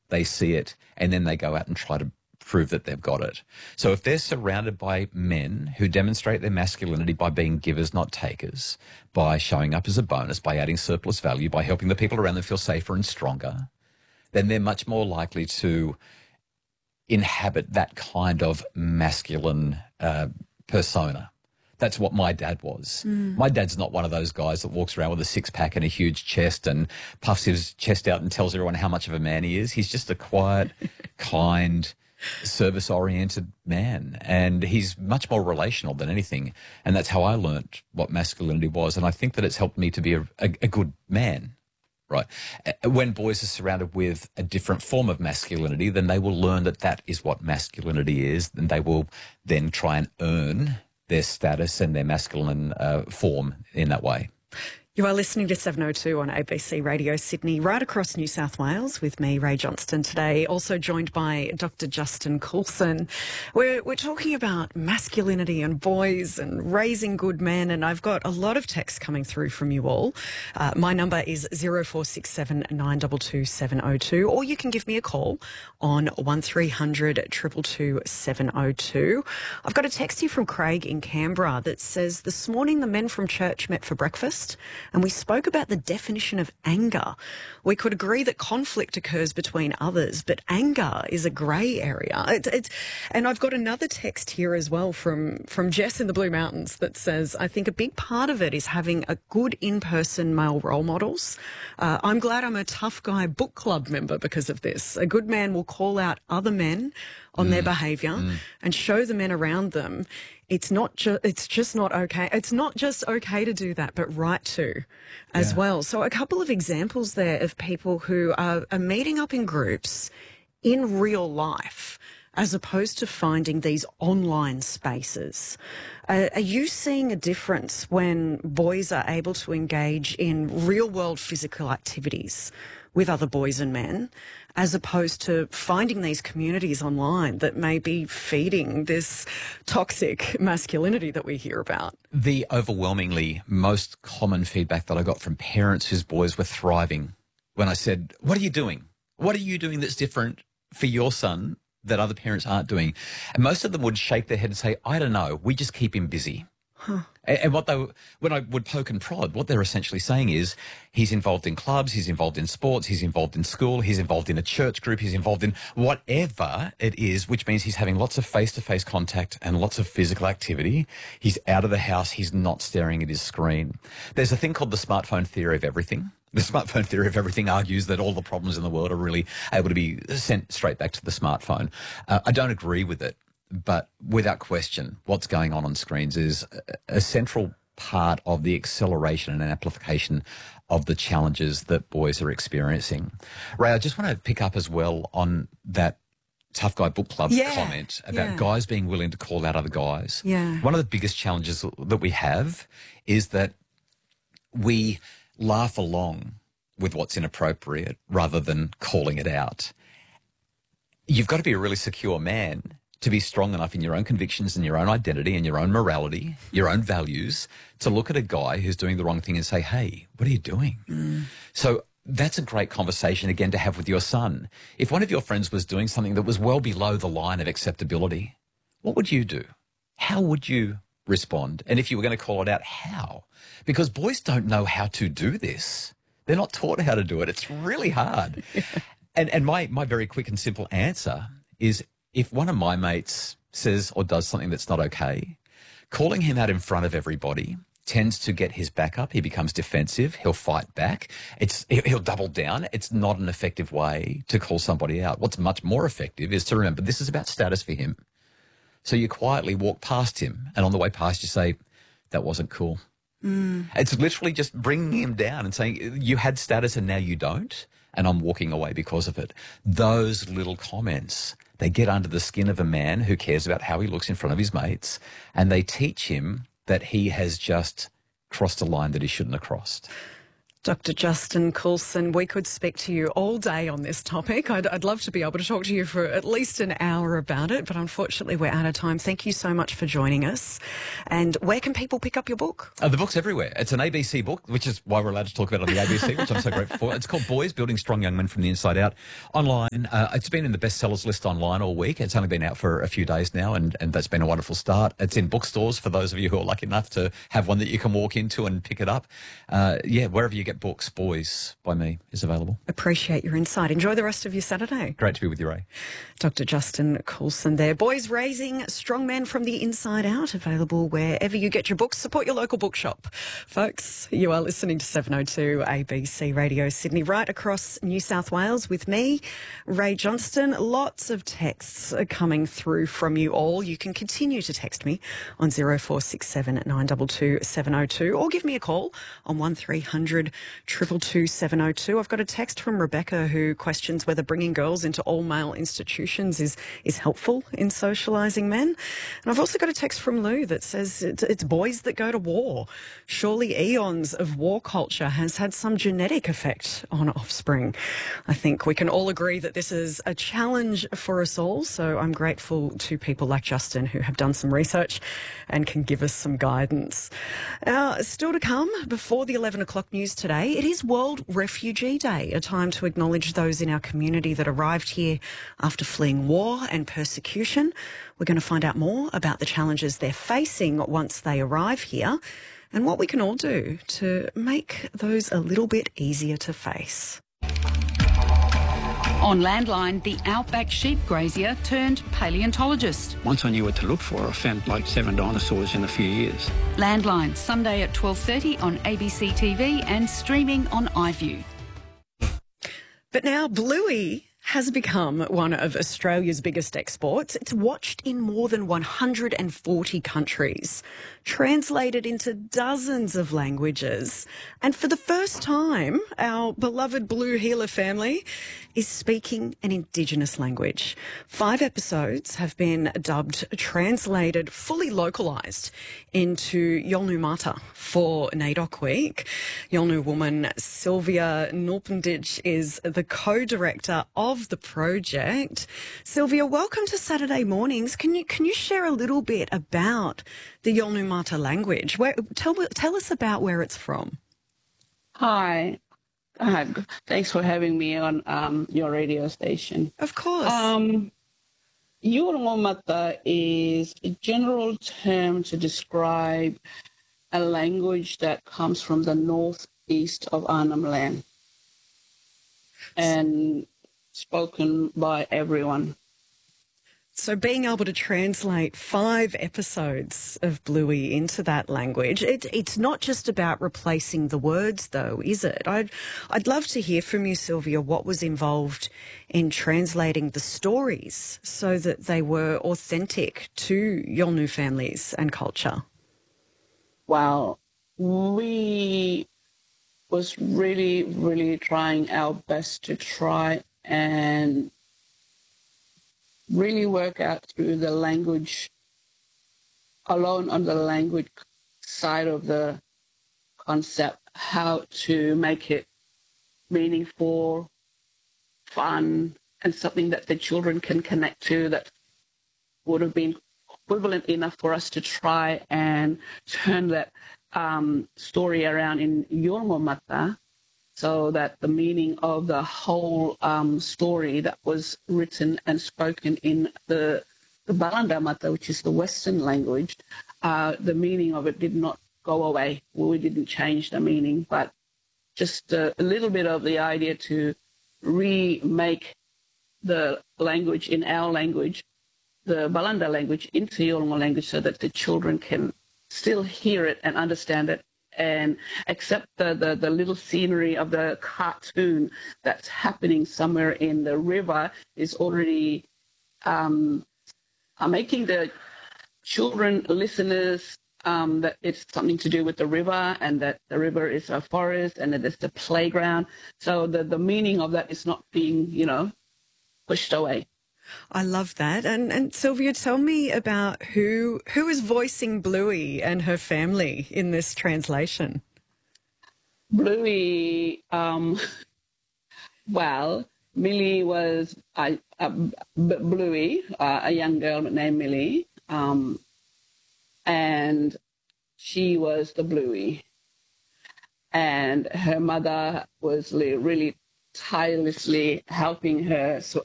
they see it, and then they go out and try to prove that they've got it. So if they're surrounded by men who demonstrate their masculinity by being givers, not takers, by showing up as a bonus, by adding surplus value, by helping the people around them feel safer and stronger, then they're much more likely to inhabit that kind of masculine persona. That's what my dad was. My dad's not one of those guys that walks around with a six-pack and a huge chest and puffs his chest out and tells everyone how much of a man he is. He's just a quiet, kind, service-oriented man, and he's much more relational than anything, and that's how I learnt what masculinity was, and I think that it's helped me to be a good man, right? When boys are surrounded with a different form of masculinity, then they will learn that that is what masculinity is, and they will then try and earn their status and their masculine form in that way. You are listening to 702 on ABC Radio Sydney, right across New South Wales with me, Ray Johnston, today. Also joined by Dr. Justin Coulson. We're talking about masculinity and boys and raising good men, and I've got a lot of texts coming through from you all. My number is 0467 922 702, or you can give me a call on 1300 222 702. I've got a text here from Craig in Canberra that says, this morning the men from church met for breakfast, and we spoke about the definition of anger. We could agree that conflict occurs between others, but anger is a grey area. And I've got another text here as well from Jess in the Blue Mountains that says, I think a big part of it is having a good in-person male role models. I'm glad I'm a Tough Guy book club member because of this. A good man will call out other men on their behaviour and show the men around them it's just not okay. It's not just okay to do that, but right to as well. So a couple of examples there of people who are meeting up in groups in real life as opposed to finding these online spaces. Are you seeing a difference when boys are able to engage in real-world physical activities with other boys and men, as opposed to finding these communities online that may be feeding this toxic masculinity that we hear about? The overwhelmingly most common feedback that I got from parents whose boys were thriving when I said, what are you doing? What are you doing that's different for your son that other parents aren't doing? And most of them would shake their head and say, I don't know, we just keep him busy. Huh. And when I would poke and prod, what they're essentially saying is he's involved in clubs, he's involved in sports, he's involved in school, he's involved in a church group, he's involved in whatever it is, which means he's having lots of face-to-face contact and lots of physical activity. He's out of the house, he's not staring at his screen. There's a thing called the smartphone theory of everything. The smartphone theory of everything argues that all the problems in the world are really able to be sent straight back to the smartphone. I don't agree with it. But without question, what's going on screens is a central part of the acceleration and amplification of the challenges that boys are experiencing. Ray, I just want to pick up as well on that Tough Guy Book Club comment about guys being willing to call out other guys. Yeah. One of the biggest challenges that we have is that we laugh along with what's inappropriate rather than calling it out. You've got to be a really secure man to be strong enough in your own convictions and your own identity and your own morality, your own values, to look at a guy who's doing the wrong thing and say, hey, what are you doing? So that's a great conversation, again, to have with your son. If one of your friends was doing something that was well below the line of acceptability, what would you do? How would you respond? And if you were going to call it out, how? Because boys don't know how to do this. They're not taught how to do it. It's really hard. And my very quick and simple answer is, if one of my mates says or does something that's not okay, calling him out in front of everybody tends to get his back up. He becomes defensive. He'll fight back. He'll double down. It's not an effective way to call somebody out. What's much more effective is to remember this is about status for him. So you quietly walk past him, and on the way past you say, that wasn't cool. It's literally just bringing him down and saying, you had status and now you don't, and I'm walking away because of it. Those little comments, they get under the skin of a man who cares about how he looks in front of his mates, and they teach him that he has just crossed a line that he shouldn't have crossed. Dr. Justin Coulson, we could speak to you all day on this topic. I'd love to be able to talk to you for at least an hour about it, but unfortunately we're out of time. Thank you so much for joining us. And where can people pick up your book? The book's everywhere. It's an ABC book, which is why we're allowed to talk about it on the ABC, which I'm so grateful for. It's called Boys, Building Strong Young Men from the Inside Out. Online, it's been in the bestsellers list online all week. It's only been out for a few days now, and that's been a wonderful start. It's in bookstores for those of you who are lucky enough to have one that you can walk into and pick it up. Wherever you get books, Boys by me is available. Appreciate your insight. Enjoy the rest of your Saturday. Great to be with you, Ray. Dr. Justin Coulson there. Boys Raising Strong Men from the Inside Out, available wherever you get your books. Support your local bookshop. Folks, you are listening to 702 ABC Radio Sydney, right across New South Wales with me, Ray Johnston. Lots of texts are coming through from you all. You can continue to text me on 0467 922 702 or give me a call on 1300 222 702. I've got a text from Rebecca who questions whether bringing girls into all-male institutions is helpful in socialising men. And I've also got a text from Lou that says it's boys that go to war. Surely eons of war culture has had some genetic effect on offspring. I think we can all agree that this is a challenge for us all, so I'm grateful to people like Justin who have done some research and can give us some guidance. Still to come, before the 11 o'clock news today, it is World Refugee Day, a time to acknowledge those in our community that arrived here after fleeing war and persecution. We're going to find out more about the challenges they're facing once they arrive here and what we can all do to make those a little bit easier to face. On Landline, the outback sheep grazier turned paleontologist. Once I knew what to look for, I found like 7 dinosaurs in a few years. Landline, Sunday at 12:30 on ABC TV and streaming on iView. But now Bluey has become one of Australia's biggest exports. It's watched in more than 140 countries, translated into dozens of languages. And for the first time, our beloved Blue Heeler family is speaking an Indigenous language. 5 episodes have been dubbed, translated, fully localised into Yolngu Mata for NAIDOC Week. Yolngu woman Sylvia Nulpendich is the co-director of the project. Sylvia, welcome to Saturday Mornings. Can you share a little bit about the Yolngu Mata language? Tell us about where it's from. Hi. Thanks for having me on your radio station. Of course. Yolngu Mata is a general term to describe a language that comes from the northeast of Arnhem Land and spoken by everyone. So being able to translate 5 episodes of Bluey into that language, it's not just about replacing the words though, is it? I'd love to hear from you, Sylvia, what was involved in translating the stories so that they were authentic to Yolngu families and culture. Well, we was really, really trying our best to try and really work out through the language, alone on the language side of the concept, how to make it meaningful, fun, and something that the children can connect to that would have been equivalent enough for us to try and turn that story around in Yolngu Mata, so that the meaning of the whole story that was written and spoken in the Balanda Mata, which is the Western language, the meaning of it did not go away. Well, we didn't change the meaning, but just a little bit of the idea to remake the language in our language, the Balanda language, into Yolngu language so that the children can still hear it and understand it and accept the little scenery of the cartoon that's happening somewhere in the river is already making the children listeners that it's something to do with the river and that the river is a forest and that it's the playground. So the meaning of that is not being, pushed away. I love that. And Sylvia, tell me about who is voicing Bluey and her family in this translation. Bluey, well, Millie was Bluey, a young girl named Millie, and she was the Bluey. And her mother was really tirelessly helping her